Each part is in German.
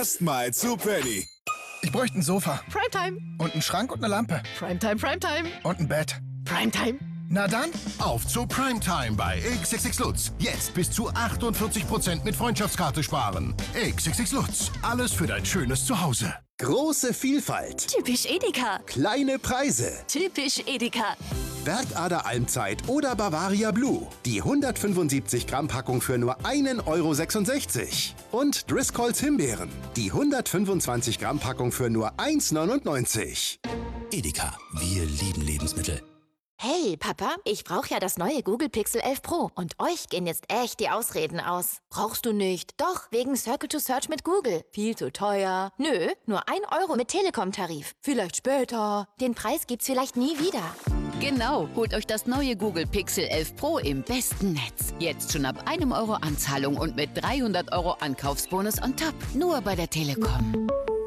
Mal zu Penny. Ich bräuchte ein Sofa. Primetime. Und einen Schrank und eine Lampe. Primetime, Primetime. Und ein Bett. Primetime. Na dann. Auf zu Primetime bei XXX Lutz. Jetzt bis zu 48% mit Freundschaftskarte sparen. XXX Lutz. Alles für dein schönes Zuhause. Große Vielfalt. Typisch Edeka. Kleine Preise. Typisch Edeka. Werkader Almzeit oder Bavaria Blue. Die 175 Gramm Packung für nur 1,66 €. Und Driscolls Himbeeren. Die 125 Gramm Packung für nur 1,99 €. Edeka, wir lieben Lebensmittel. Hey, Papa, ich brauche ja das neue Google Pixel 11 Pro. Und euch gehen jetzt echt die Ausreden aus. Brauchst du nicht. Doch, wegen Circle to Search mit Google. Viel zu teuer. Nö, nur 1 € mit Telekom-Tarif. Vielleicht später. Den Preis gibt's vielleicht nie wieder. Genau, holt euch das neue Google Pixel 11 Pro im besten Netz. Jetzt schon ab 1 € Anzahlung und mit 300 € Ankaufsbonus on top. Nur bei der Telekom.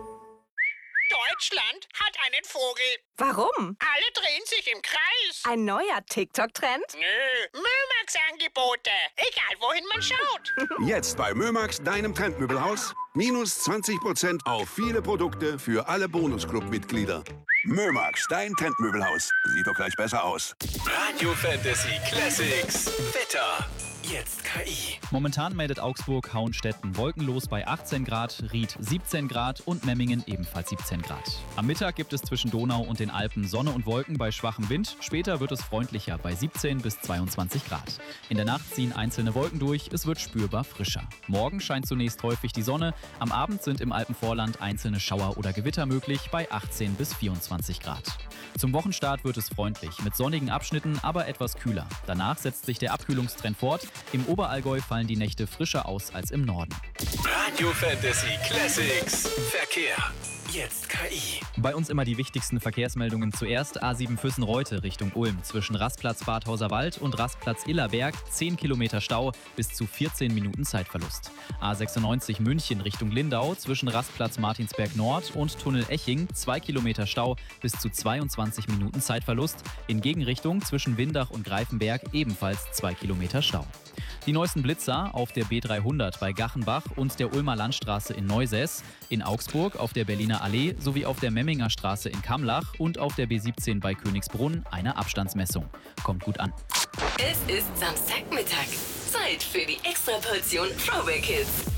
Deutschland hat einen Vogel. Warum? Alle drehen sich im Kreis. Ein neuer TikTok-Trend? Nö, Mömax-Angebote. Egal, wohin man schaut. Jetzt bei Mömax, deinem Trendmöbelhaus. Minus 20% auf viele Produkte für alle Bonusclub-Mitglieder. Mömax, dein Trendmöbelhaus. Sieht doch gleich besser aus. Radio Fantasy Classics. Wetter. Jetzt KI. Momentan meldet Augsburg Hauenstetten wolkenlos bei 18 Grad, Ried 17 Grad und Memmingen ebenfalls 17 Grad. Am Mittag gibt es zwischen Donau und den Alpen Sonne und Wolken bei schwachem Wind. Später wird es freundlicher bei 17 bis 22 Grad. In der Nacht ziehen einzelne Wolken durch, es wird spürbar frischer. Morgen scheint zunächst häufig die Sonne. Am Abend sind im Alpenvorland einzelne Schauer oder Gewitter möglich bei 18 bis 24 Grad. Zum Wochenstart wird es freundlich, mit sonnigen Abschnitten, aber etwas kühler. Danach setzt sich der Abkühlungstrend fort. Im Oberallgäu fallen die Nächte frischer aus als im Norden. Radio Fantasy Classics. Verkehr. Jetzt KI. Bei uns immer die wichtigsten Verkehrsmeldungen zuerst. A7 Füssen-Reute Richtung Ulm. Zwischen Rastplatz Badhauser Wald und Rastplatz Illerberg 10 Kilometer Stau bis zu 14 Minuten Zeitverlust. A96 München Richtung Lindau. Zwischen Rastplatz Martinsberg Nord und Tunnel Eching 2 Kilometer Stau bis zu 22 Minuten Zeitverlust. In Gegenrichtung zwischen Windach und Greifenberg ebenfalls 2 Kilometer Stau. Die neuesten Blitzer auf der B300 bei Gachenbach und der Ulmer Landstraße in Neusäß, in Augsburg auf der Berliner Allee sowie auf der Memminger Straße in Kamlach und auf der B17 bei Königsbrunn eine Abstandsmessung. Kommt gut an. Es ist Samstagmittag. Zeit für die Extraportion Throwback Hits.